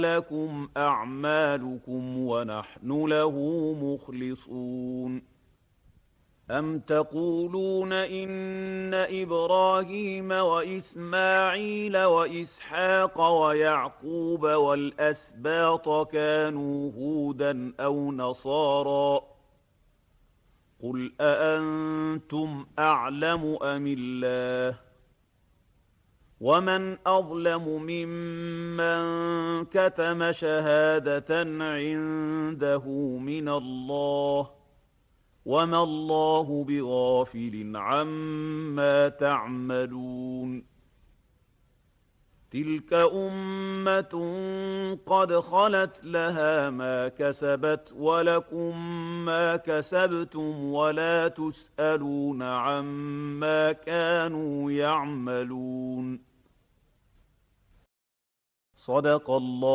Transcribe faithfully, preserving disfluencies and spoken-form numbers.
لكم أعمالكم ونحن له مخلصون أم تقولون إن إبراهيم وإسماعيل وإسحاق ويعقوب والأسباط كانوا هودا أو نصارى قل أأنتم أعلم أم الله ومن أظلم ممن كتم شهادة عنده من الله وما الله بغافل عما تعملون تلك أمة قد خلت لها ما كسبت ولكم ما كسبتم ولا تسألون عما كانوا يعملون صدق الله